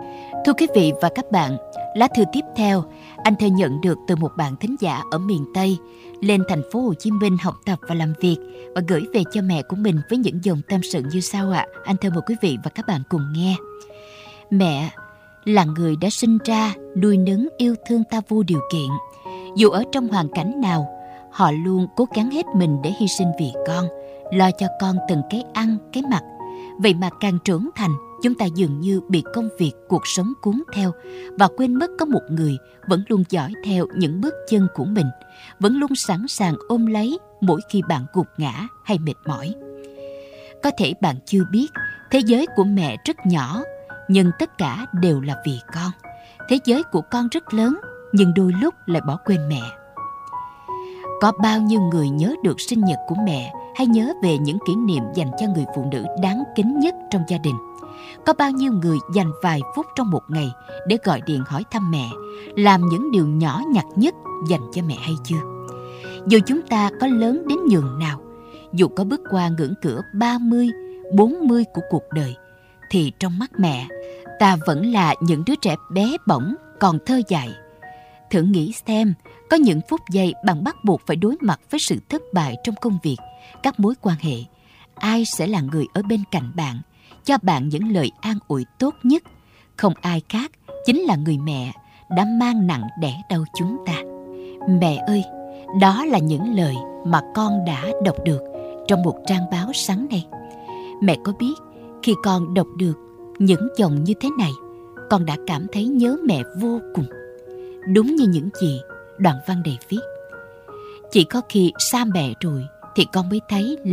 Thưa quý vị và các bạn, lá thư tiếp theo anh thơ nhận được từ một bạn thính giả ở miền Tây lên thành phố Hồ Chí Minh học tập và làm việc và gửi về cho mẹ của mình với những dòng tâm sự như sau ạ. Anh thơ mời quý vị và các bạn cùng nghe. Mẹ là người đã sinh ra, nuôi nấng yêu thương ta vô điều kiện. Dù ở trong hoàn cảnh nào, họ luôn cố gắng hết mình để hy sinh vì con, lo cho con từng cái ăn, cái mặc. Vậy mà càng trưởng thành, chúng ta dường như bị công việc, cuộc sống cuốn theo và quên mất có một người vẫn luôn dõi theo những bước chân của mình, vẫn luôn sẵn sàng ôm lấy mỗi khi bạn gục ngã hay mệt mỏi. Có thể bạn chưa biết, thế giới của mẹ rất nhỏ, nhưng tất cả đều là vì con. Thế giới của con rất lớn, nhưng đôi lúc lại bỏ quên mẹ. Có bao nhiêu người nhớ được sinh nhật của mẹ hay nhớ về những kỷ niệm dành cho người phụ nữ đáng kính nhất trong gia đình? Có bao nhiêu người dành vài phút trong một ngày để gọi điện hỏi thăm mẹ, làm những điều nhỏ nhặt nhất dành cho mẹ hay chưa? Dù chúng ta có lớn đến nhường nào, dù có bước qua ngưỡng cửa 30, 40 của cuộc đời, thì trong mắt mẹ, ta vẫn là những đứa trẻ bé bỏng còn thơ dại. Thử nghĩ xem, có những phút giây bạn bắt buộc phải đối mặt với sự thất bại trong công việc, các mối quan hệ, ai sẽ là người ở bên cạnh bạn, cho bạn những lời an ủi tốt nhất? Không ai khác, chính là người mẹ đã mang nặng đẻ đau chúng ta. Mẹ ơi, đó là những lời mà con đã đọc được trong một trang báo sáng nay. Mẹ có biết, khi con đọc được những dòng như thế này, con đã cảm thấy nhớ mẹ vô cùng. Đúng như những gì đoạn văn này viết. Chỉ có khi xa mẹ rồi thì con mới thấy